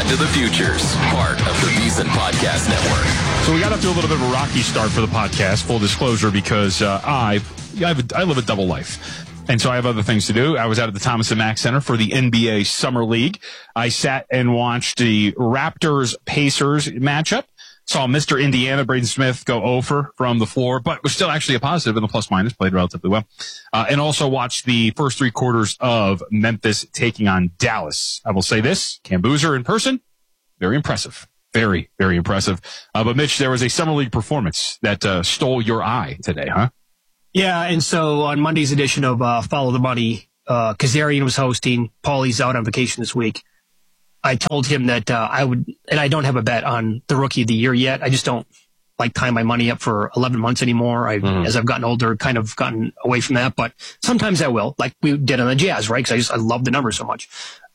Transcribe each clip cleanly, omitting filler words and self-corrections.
to the Futures, part of the VSiN Podcast Network. So we got up to a little bit of a rocky start for the podcast, full disclosure, because I live a double life. And so I have other things to do. I was out at the Thomas & Mack Center for the NBA Summer League. I sat and watched the Raptors-Pacers matchup. Saw Mr. Indiana, Braden Smith, go over from the floor, but was still actually a positive in the plus-minus, played relatively well. And also watched the first three quarters of Memphis taking on Dallas. I will say this, Cam Boozer in person, very impressive. Very, very impressive. But Mitch, there was a Summer League performance that stole your eye today, huh? Yeah, and so on Monday's edition of Follow the Money, Kazarian was hosting. Paulie's out on vacation this week. I told him that I would, and I don't have a bet on the Rookie of the Year yet. I just don't like tying my money up for 11 months anymore. As I've gotten older, kind of gotten away from that, but sometimes I will, like we did on the Jazz, right? Because I love the numbers so much.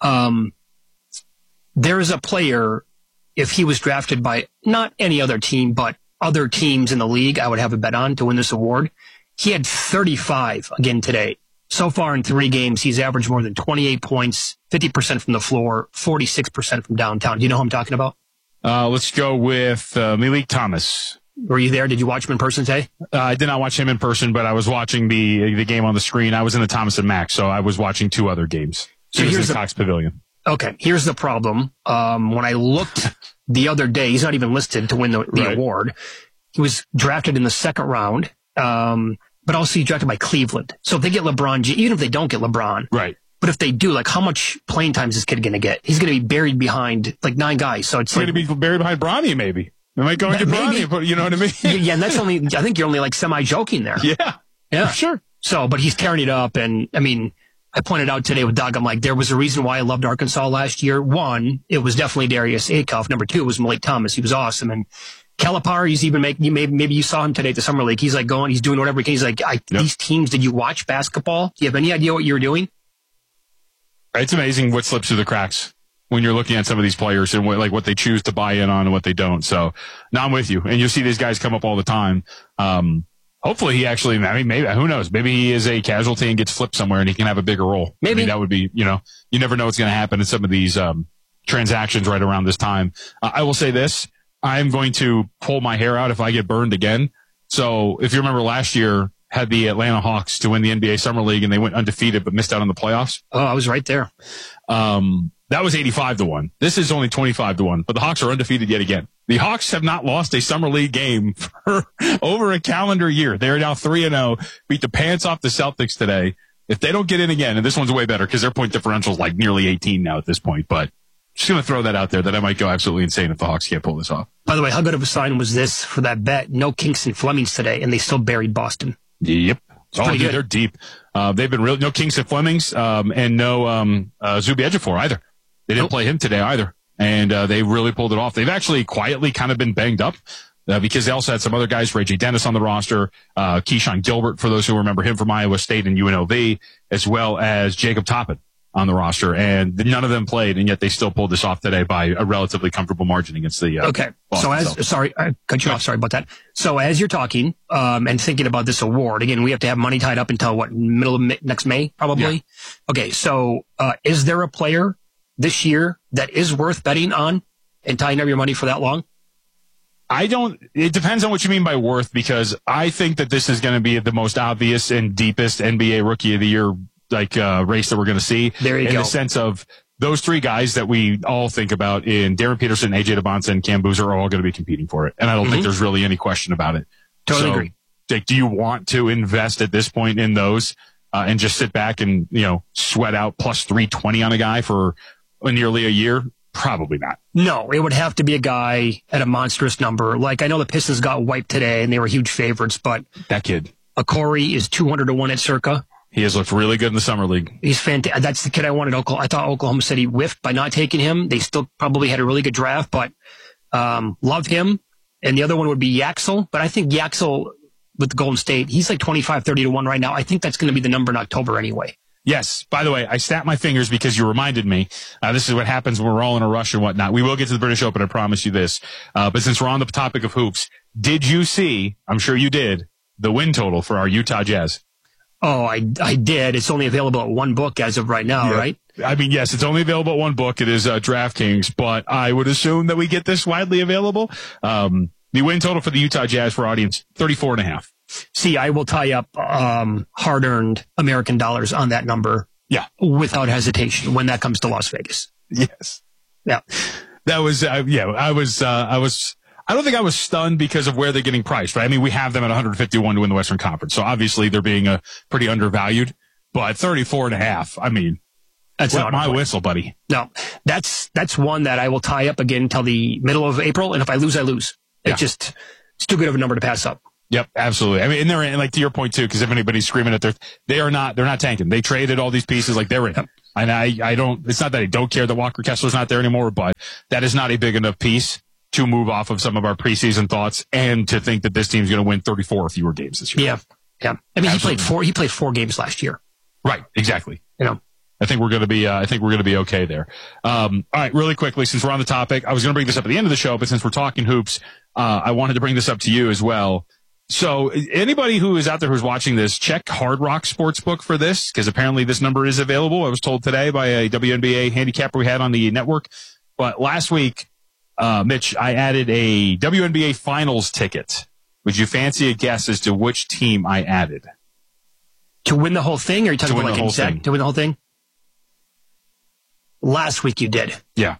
There is a player, if he was drafted by not any other team, but other teams in the league, I would have a bet on to win this award. He had 35 again today. So far in 3 games, he's averaged more than 28 points, 50% from the floor, 46% from downtown. Do you know who I'm talking about? Let's go with Malik Thomas. Were you there? Did you watch him in person today? I did not watch him in person, but I was watching the game on the screen. I was in the Thomas & Mack, so I was watching 2 other games. So here's the Cox Pavilion. Okay, here's the problem. When I looked the other day, he's not even listed to win the award. He was drafted in the 2nd round. But also he's drafted by Cleveland. So if they get LeBron, even if they don't get LeBron. Right. But if they do, like, how much playing time is this kid going to get? He's going to be buried behind, like, 9 guys. So it's going to be buried behind Bronny, maybe. They might go and get Bronny, but you know what I mean? Yeah, and that's only, I think you're only, like, semi-joking there. Yeah. Sure. So, but he's tearing it up. And, I mean, I pointed out today with Doug, I'm like, there was a reason why I loved Arkansas last year. 1, it was definitely Darius Acuff. Number 2, it was Malik Thomas. He was awesome. And Calipari, he's even maybe you saw him today at the Summer League. He's like he's doing whatever he can. He's like, these teams, did you watch basketball? Do you have any idea what you were doing? It's amazing what slips through the cracks when you're looking at some of these players and what they choose to buy in on and what they don't. So now I'm with you. And you see these guys come up all the time. Hopefully he actually, maybe, who knows? Maybe he is a casualty and gets flipped somewhere and he can have a bigger role. Maybe. That would be, you never know what's going to happen in some of these, transactions right around this time. I will say this. I'm going to pull my hair out if I get burned again. So if you remember last year, had the Atlanta Hawks to win the NBA Summer League and they went undefeated but missed out on the playoffs. Oh, I was right there. That was 85-1. This is only 25-1, but the Hawks are undefeated yet again. The Hawks have not lost a Summer League game for over a calendar year. They're now 3-0, beat the pants off the Celtics today. If they don't get in again, and this one's way better because their point differential is like nearly 18 now at this point, but just going to throw that out there that I might go absolutely insane if the Hawks can't pull this off. By the way, how good of a sign was this for that bet? No Kingston Flemings today, and they still buried Boston. Yep. Pretty good. They're deep. They've been no Kingston Flemings, and no Zubi Ejiofor either. They didn't play him today either. And they really pulled it off. They've actually quietly kind of been banged up because they also had some other guys, Ray J. Dennis on the roster, Keyshawn Gilbert, for those who remember him from Iowa State and UNLV, as well as Jacob Toppin on the roster, and none of them played, and yet they still pulled this off today by a relatively comcomfortable margin against the Boston. Sorry, I cut you off. Sorry about that. So as you're talking and thinking about this award, again, we have to have money tied up until middle of next May, probably? Yeah. Okay, so is there a player this year that is worth betting on and tying up your money for that long? It depends on what you mean by worth, because I think that this is going to be the most obvious and deepest NBA Rookie of the Year race that we're going to see. There you go. In the sense of those 3 guys that we all think about in Darren Peterson, AJ DeBonsa, and Cam Boozer are all going to be competing for it. And I don't think there's really any question about it. Totally agree. Do you want to invest at this point in those and just sit back and, sweat out plus 320 on a guy for nearly a year? Probably not. No, it would have to be a guy at a monstrous number. Like, I know the Pistons got wiped today and they were huge favorites, but that kid, Okori, is 200-1 at Circa. He has looked really good in the Summer League. He's fantastic. That's the kid I wanted. I thought Oklahoma City whiffed by not taking him. They still probably had a really good draft, but love him. And the other one would be Yaxel. But I think Yaxel with Golden State, he's like 25-30-1 right now. I think that's going to be the number in October anyway. Yes. By the way, I snapped my fingers because you reminded me. This is what happens when we're all in a rush and whatnot. We will get to the British Open, I promise you this. But since we're on the topic of hoops, did you see, I'm sure you did, the win total for our Utah Jazz? Oh, I did. It's only available at one book as of right now, right? I mean, yes, it's only available at one book. It is DraftKings, but I would assume that we get this widely available. The win total for the Utah Jazz for audience, 34.5. See, I will tie up hard-earned American dollars on that number. Yeah. Without hesitation when that comes to Las Vegas. Yes. Yeah. That was, I don't think I was stunned because of where they're getting priced, right? I mean, we have them at 151 to win the Western Conference. So obviously they're being pretty undervalued, but 34.5. I mean, that's not my whistle, buddy. No, that's one that I will tie up again until the middle of April. And if I lose, I lose. It's too good of a number to pass up. Yep, absolutely. I mean, and they're in, like, to your point too, because if anybody's screaming at they're not tanking. They traded all these pieces, like, they're in. Yep. And it's not that I don't care that Walker Kessler's not there anymore, but that is not a big enough piece to move off of some of our preseason thoughts and to think that this team's going to win 34 or fewer games this year. Yeah. I mean, he played four games last year. Right. Exactly. I think we're going to be okay there. All right. Really quickly, since we're on the topic, I was going to bring this up at the end of the show, but since we're talking hoops, I wanted to bring this up to you as well. So anybody who is out there who's watching this, check Hard Rock Sportsbook for this, because apparently this number is available. I was told today by a WNBA handicapper we had on the network. But last week, Mitch, I added a WNBA Finals ticket. Would you fancy a guess as to which team I added? To win the whole thing? Or are you talking about like exact to win the whole thing? Last week you did. Yeah.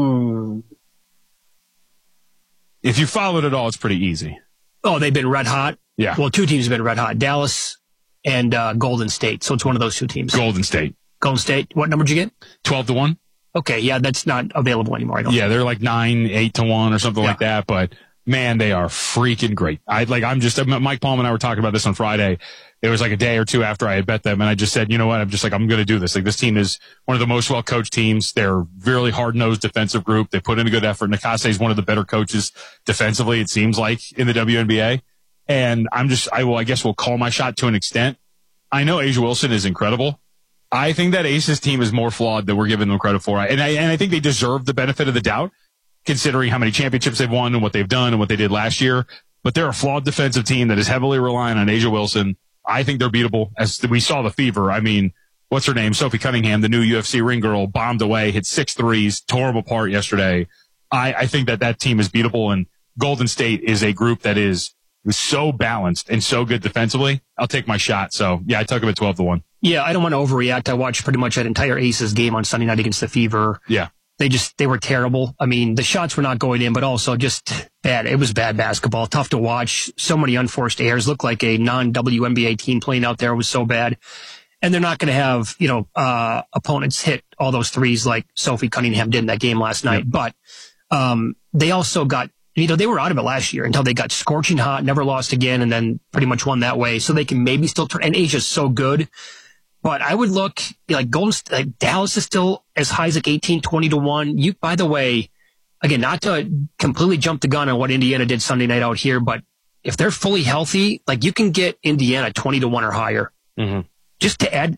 If you followed it all, it's pretty easy. Oh, they've been red hot? Yeah. Well, two teams have been red hot. Dallas and Golden State. So it's one of those two teams. Golden State. What number did you get? 12-1. Okay, yeah, that's not available anymore. I don't think. They're like 9-8-1 or something like that. But man, they are freaking great. Mike Palm and I were talking about this on Friday. It was like a day or two after I had bet them, and I just said, you know what? I'm going to do this. Like, this team is one of the most well-coached teams. They're really hard-nosed defensive group. They put in a good effort. Nakase is one of the better coaches defensively, it seems like, in the WNBA. And I guess we'll call my shot to an extent. I know A'ja Wilson is incredible. I think that Aces team is more flawed than we're giving them credit for. And I think they deserve the benefit of the doubt, considering how many championships they've won and what they've done and what they did last year. But they're a flawed defensive team that is heavily relying on A'ja Wilson. I think they're beatable. As we saw the fever. I mean, what's her name? Sophie Cunningham, the new UFC ring girl, bombed away, hit 6 threes, tore them apart yesterday. I think that team is beatable, and Golden State is a group that is so balanced and so good defensively. I'll take my shot. So, yeah, I took them at 12-1. Yeah, I don't want to overreact. I watched pretty much that entire Aces game on Sunday night against the Fever. Yeah. They were terrible. I mean, the shots were not going in, but also just bad. It was bad basketball, tough to watch. So many unforced errors. Looked like a non-WNBA team playing out there. It was so bad. And they're not going to have, opponents hit all those threes like Sophie Cunningham did in that game last night. But, they also got, they were out of it last year until they got scorching hot, never lost again, and then pretty much won that way. So they can maybe still turn, and Asia's so good. But I would look like Dallas is still as high as like 18-20-1. By the way, again, not to completely jump the gun on what Indiana did Sunday night out here, but if they're fully healthy, like you can get Indiana 20-1 or higher. Mm-hmm. Just to add,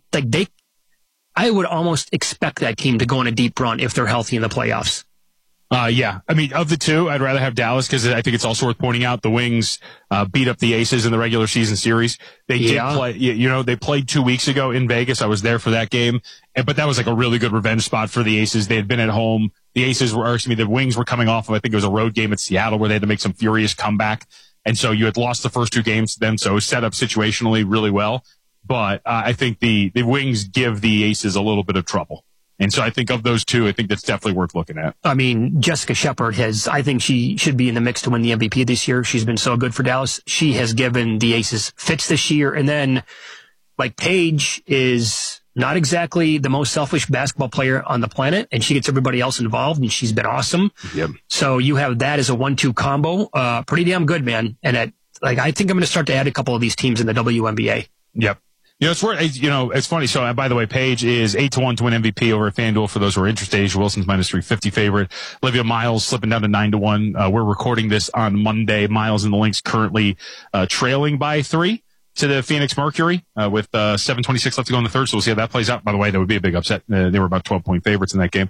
I would almost expect that team to go on a deep run if they're healthy in the playoffs. Yeah. I mean, of the two, I'd rather have Dallas because I think it's also worth pointing out the Wings beat up the Aces in the regular season series. They did play, they played 2 weeks ago in Vegas. I was there for that game, but that was like a really good revenge spot for the Aces. They had been at home. The Wings were coming off of, I think it was a road game at Seattle where they had to make some furious comeback. And so you had lost the first 2 games to them, so it was set up situationally really well. But I think the Wings give the Aces a little bit of trouble. And so I think of those two, I think that's definitely worth looking at. I mean, Jessica Shepard I think she should be in the mix to win the MVP this year. She's been so good for Dallas. She has given the Aces fits this year. And then, Paige is not exactly the most selfish basketball player on the planet, and she gets everybody else involved, and she's been awesome. Yep. So you have that as a 1-2 combo. Pretty damn good, man. And I think I'm going to start to add a couple of these teams in the WNBA. Yep. It's funny. So, by the way, Paige is 8-1 to win MVP over at FanDuel for those who are interested. A'ja Wilson's minus 350 favorite. Olivia Miles slipping down to 9-1. We're recording this on Monday. Miles and the Lynx currently trailing by 3 to the Phoenix Mercury with 7:26 left to go in the third. So we'll see how that plays out. By the way, that would be a big upset. They were about 12-point favorites in that game.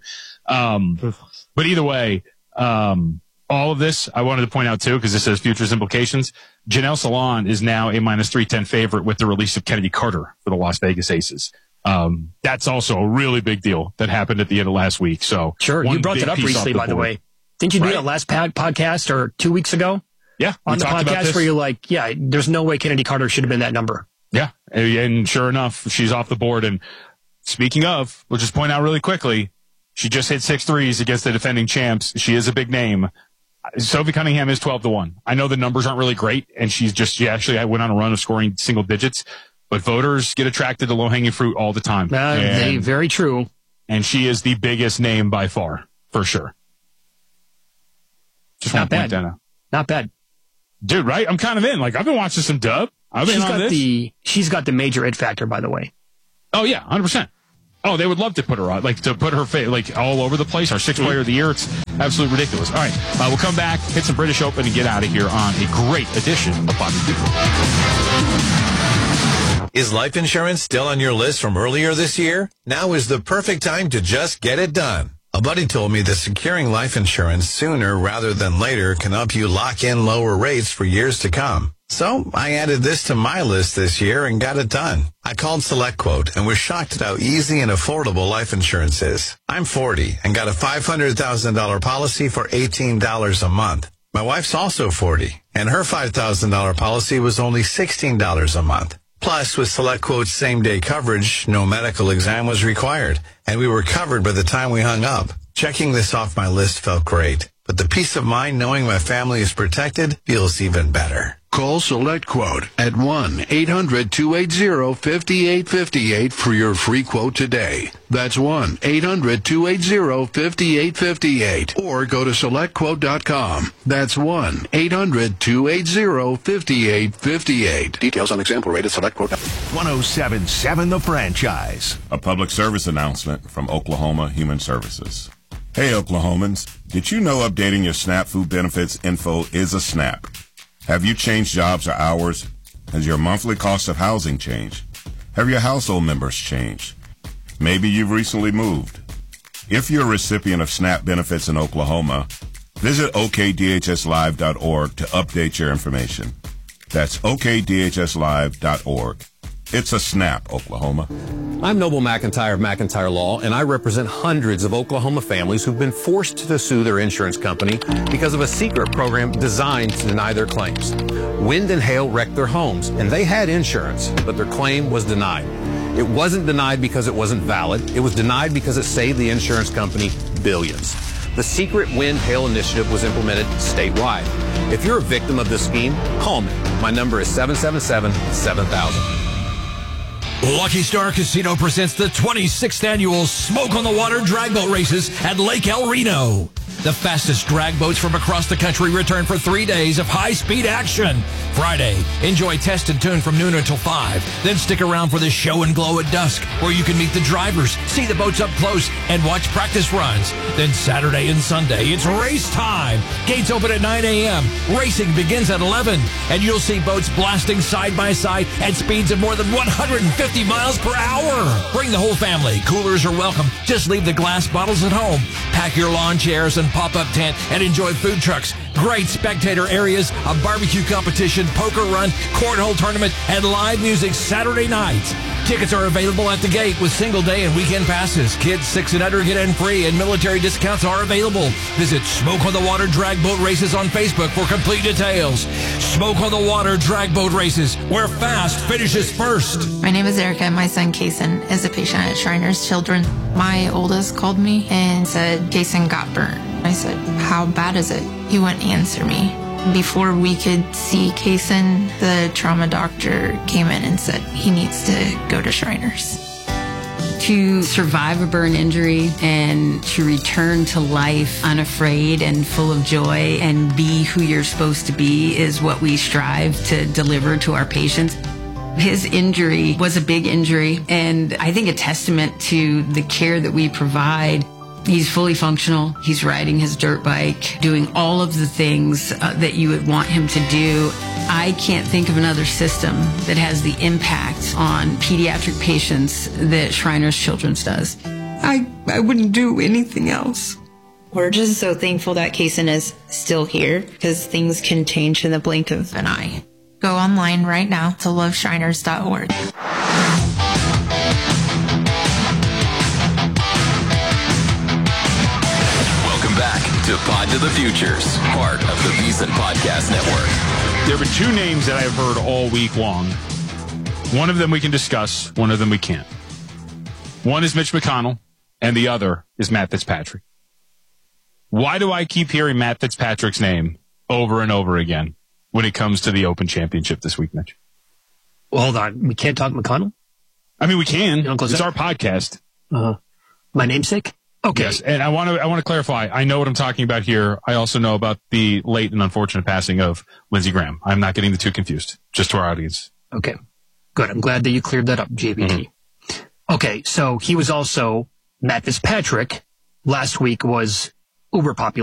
But either way, all of this, I wanted to point out too, because this has futures implications. Janelle Salon is now a minus 310 favorite with the release of Kennedy Carter for the Las Vegas Aces. That's also a really big deal that happened at the end of last week. So sure, you brought that up recently, by the way. Didn't you do that last podcast or 2 weeks ago? Yeah. On the podcast where you're like, yeah, there's no way Kennedy Carter should have been that number. Yeah. And sure enough, she's off the board. And speaking of, we'll just point out really quickly, she just hit 6 threes against the defending champs. She is a big name. Sophie Cunningham is 12-1. I know the numbers aren't really great, and she actually went on a run of scoring single digits, but voters get attracted to low-hanging fruit all the time. Very true. And she is the biggest name by far, for sure. Just not bad. Not bad. Dude, right? I'm kind of in. Like, I've been watching some dub. She's got the major it factor, by the way. Oh, yeah, 100%. Oh, they would love to put her on, to put her face, all over the place. Our 6th player of the year. It's absolutely ridiculous. All right, we'll come back, hit some British Open, and get out of here on a great edition of Bobby People. Is life insurance still on your list from earlier this year? Now is the perfect time to just get it done. A buddy told me that securing life insurance sooner rather than later can help you lock in lower rates for years to come. So I added this to my list this year and got it done. I called SelectQuote and was shocked at how easy and affordable life insurance is. I'm 40 and got a $500,000 policy for $18 a month. My wife's also 40 and her $5,000 policy was only $16 a month. Plus, with SelectQuote's same-day coverage, no medical exam was required, and we were covered by the time we hung up. Checking this off my list felt great, but the peace of mind knowing my family is protected feels even better. Call SelectQuote at 1-800-280-5858 for your free quote today. That's 1-800-280-5858. Or go to SelectQuote.com. That's 1-800-280-5858. Details on example rate at SelectQuote. 107.7 The Franchise. A public service announcement from Oklahoma Human Services. Hey, Oklahomans. Did you know updating your SNAP food benefits info is a snap? Have you changed jobs or hours? Has your monthly cost of housing changed? Have your household members changed? Maybe you've recently moved. If you're a recipient of SNAP benefits in Oklahoma, visit okdhslive.org to update your information. That's okdhslive.org. It's a snap, Oklahoma. I'm Noble McIntyre of McIntyre Law, and I represent hundreds of Oklahoma families who've been forced to sue their insurance company because of a secret program designed to deny their claims. Wind and hail wrecked their homes, and they had insurance, but their claim was denied. It wasn't denied because it wasn't valid. It was denied because it saved the insurance company billions. The Secret Wind Hail Initiative was implemented statewide. If you're a victim of this scheme, call me. My number is 777-7000. Lucky Star Casino presents the 26th annual Smoke on the Water drag boat races at Lake El Reno. The fastest drag boats from across the country return for 3 days of high-speed action. Friday, enjoy Test and Tune from noon until 5. Then stick around for the Show and Glow at dusk, where you can meet the drivers, see the boats up close, and watch practice runs. Then Saturday and Sunday, it's race time. Gates open at 9 a.m. Racing begins at 11, and you'll see boats blasting side by side at speeds of more than 150 miles per hour. Bring the whole family. Coolers are welcome. Just leave the glass bottles at home. Pack your lawn chairs and pop-up tent and enjoy food trucks, great spectator areas, a barbecue competition, poker run, cornhole tournament, and live music Saturday nights. Tickets are available at the gate with single day and weekend passes. Kids 6 and under get in free, and military discounts are available. Visit Smoke on the Water Drag Boat Races on Facebook for complete details. Smoke on the Water Drag Boat Races, where fast finishes first. My name is Erica. My son, Kason, is a patient at Shriners Children. My oldest called me and said, Kason got burned. I said, how bad is it? He wouldn't answer me. Before we could see Kason, the trauma doctor came in and said he needs to go to Shriners. To survive a burn injury and to return to life unafraid and full of joy and be who you're supposed to be is what we strive to deliver to our patients. His injury was a big injury, and I think a testament to the care that we provide. He's fully functional. He's riding his dirt bike, doing all of the things that you would want him to do. I can't think of another system that has the impact on pediatric patients that Shriners Children's does. I wouldn't do anything else. We're just so thankful that Kason is still here, because things can change in the blink of an eye. Go online right now to loveshriners.org. Pod to the Futures, part of the VSiN Podcast Network. There have been two names that I've heard all week long. One of them we can discuss, one of them we can't. One is Mitch McConnell, and the other is Matt Fitzpatrick. Why do I keep hearing Matt Fitzpatrick's name over and over again when it comes to the Open Championship this week, Mitch? Well, hold on. We can't talk McConnell? I mean, we can. It's our podcast. My namesake? Okay. Yes, and I want to clarify. I know what I'm talking about here. I also know about the late and unfortunate passing of Lindsey Graham. I'm not getting the two confused, just to our audience. Okay. Good. I'm glad that you cleared that up, JBT. Mm-hmm. Okay, so he was also Matt Fitzpatrick. Last week was uber popular.